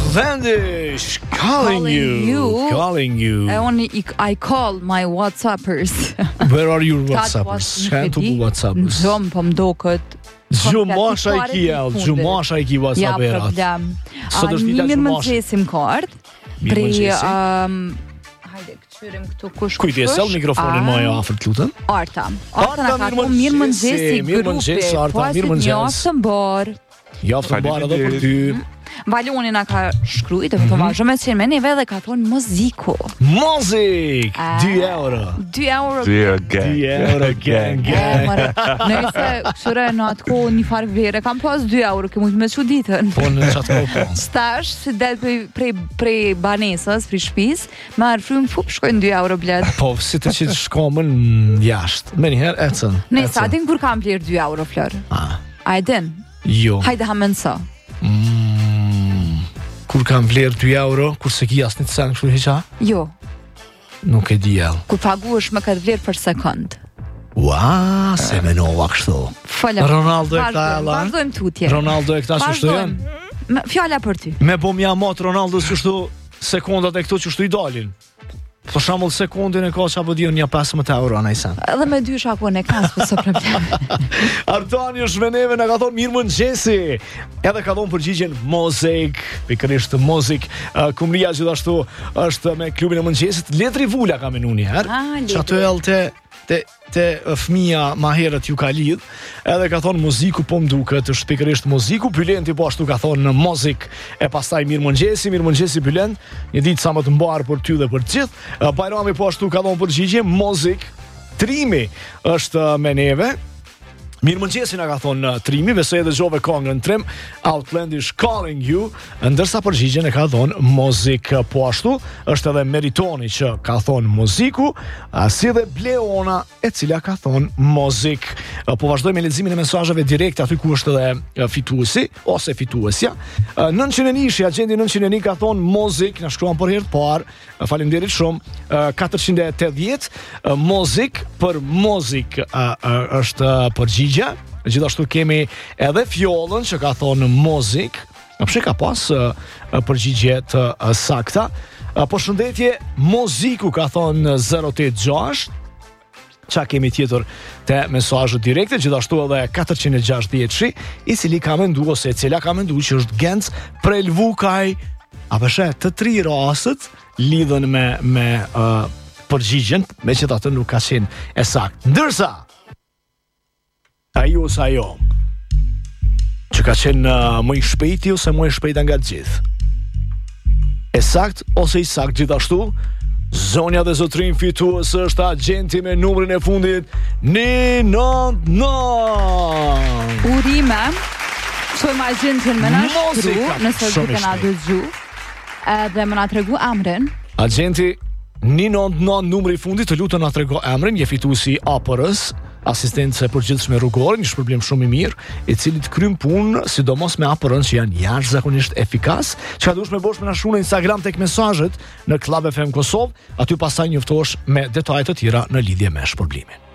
Outlandish, calling you. I call my WhatsAppers. Where are your WhatsAppers? WhatsAppers. Po mdoket. Gjumasha i kia WhatsApp erat. Sot është dita Mëngjesim ka ardh. Hajde, këshyrim këtu kush. Kujdes, sell mikrofonin më afër lutem. Arta na ka thonë mirëmëngjesi grupi. Mirëmëngjes, mbar. Javë mbar edhe për ty. Valoni na ka shkruajtë, po vazhdojmë të me neve dhe ka thonë muziku. Muzik, 2 euro. 2 euro. 2 euro gang. Nëse këshire në atë kohë një farë vere, kam pas 2 euro, ke mund me çuditën. Po në qatë kohë pas. Stash, si del prej banesës, prej shtëpis, me arfrym fup shkojnë 2 euro blet. Po, si të qitë shkomën jashtë. Me njëherë, ecën. Nëse, adin kur kam plerë 2 euro, Flor? A edin? Jo. Hajde hamensa. Kur kam vlerë 2 euro, kur se ki asnit sen kështu heqa? Jo. Nuk e di jel. Kur paguash me këtë vlerë për sekund. Ua, se menova kështu. Ronaldo e këta e la? Vazhdojmë tutje. Ronaldo e këta qështu janë? Fjalla për ty. Me bom ja mot Ronaldo qështu sekundat e këtu qështu i dalin. Për shembull sekondin e ka çapo diun një 15 euro anaj sen. Edhe me 2 shako në kas për së problem. Artani është me neve, na ka thonë mirëmëngjesi. Edhe ka thonë përgjigjen muzik, pikërisht muzik. Kumria gjithashtu është me klubin e mëngjesit. Letri Vula ka menu një herë. Çato ellte te fëmia ma herët ju ka lidh, edhe ka thonë muziku po mduket, është pikërisht muziku. Bylenti po ashtu ka thonë në muzik, e pastaj mirëmëngjesi Bylent, një ditë sa më të mbar për ty dhe për të gjithë. Bajrami po ashtu ka thonë përgjigje muzik. Trimi është me neve. Mirëmëngjesi na ka thonë Trimi, besoj edhe dëgjove këngën Trim, Outlandish Calling You, ndërsa përgjigjen e ka thonë muzik. Po ashtu është edhe Meritoni që ka thonë muziku, si dhe Bleona e cila ka thonë muzik. Po vazhdoj me leximin e mesazheve direkte aty ku është edhe fituesi ose fituesja. 901, agenti 901 ka thonë muzik, na shkruan për herë të parë. Faleminderit shumë. 480 muzik për muzik është përgjigje. Gjithashtu kemi edhe Fjollën që ka thonë muzik. Pse ka pas përgjigje të sakta. Përshëndetje, muziku ka thonë 086. Qa kemi tjetër te mesazhet direkte, gjithashtu edhe 460, i cili ka mendu ose e cila ka mendu që është Genc Prelvukaj. Apëshe, të 3 rasët lidhen me përgjigjen, me që të atë nuk ka qenë e sakt. Ndërsa ajo sa jo që ka qenë më i shpejti ose më i shpejta nga gjithë. E sakt ose i sakt gjithashtu, zonja dhe zotrin fitues është agenti me numrin e fundit 199. Urime, qojmë agentin me na shkru, nëse duke na dëgju, dhe me na tregu emrin. Agenti 199 numri i fundit, të lutem na trego emrin, je fituesi APR-s, asistencë përgjithshme rrugore, një shpërblim shumë i mirë, i cili të kryen punë, sidomos me APR-n që janë jashtëzakonisht efikas. Çka dush me bosh me na shkruaj në Instagram tek mesazhet në Club FM Kosovë, aty pastaj njoftohesh me detajet të tjera në lidhje me shpërblimin.